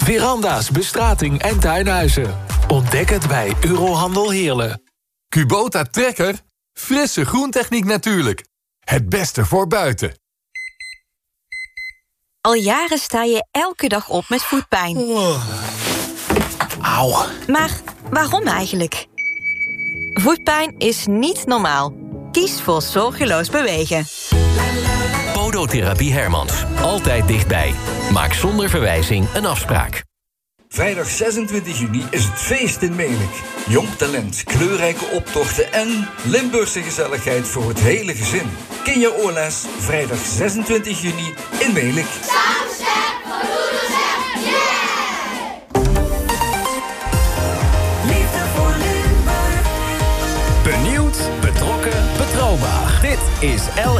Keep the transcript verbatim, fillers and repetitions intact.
Veranda's, bestrating en tuinhuizen. Ontdek het bij Eurohandel Heerlen. Kubota Trekker? Frisse groentechniek natuurlijk. Het beste voor buiten. Al jaren sta je elke dag op met voetpijn. Oh. Auw. Maar waarom eigenlijk? Voetpijn is niet normaal. Kies voor zorgeloos bewegen. Podotherapie Hermans. Altijd dichtbij. Maak zonder verwijzing een afspraak. Vrijdag zesentwintig juni is het feest in Melijk. Jong talent, kleurrijke optochten en Limburgse gezelligheid voor het hele gezin. Kinja-oorles, vrijdag zesentwintig juni in Melijk. Samen sterk voor Loedersem, yeah! Liefde voor Limburg. Benieuwd, betrokken, betrouwbaar. Dit is L